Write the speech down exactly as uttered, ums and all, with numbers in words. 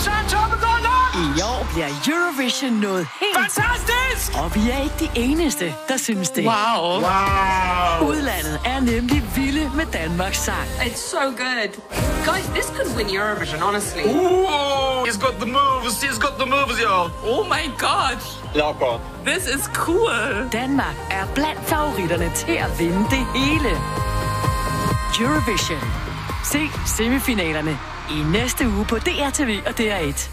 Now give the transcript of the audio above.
så er toppen gået nok! I år bliver Eurovision noget helt... Fantastisk! Og vi er ikke de eneste, der synes det. Wow. Wow. Udlandet er nemlig vilde med Danmarks sang. It's so good. Guys, this could win Eurovision, honestly. Ooh, he's got the moves, he's got the moves, y'all. Oh my god. Locker. This is cool. Danmark er blandt favoritterne til at vinde det hele. Eurovision. Se semifinalerne i næste uge på D R T V og D R et.